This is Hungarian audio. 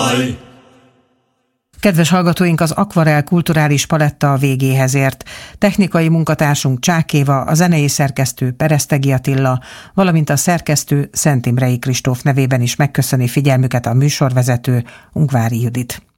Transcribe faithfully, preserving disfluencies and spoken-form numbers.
baj. Kedves hallgatóink, az Akvarell kulturális paletta a végéhez ért. Technikai munkatársunk Csák Éva, a zenei szerkesztő Peresztegi Attila, valamint a szerkesztő Szent Imrei Kristóf nevében is megköszöni figyelmüket a műsorvezető Ungvári Judit.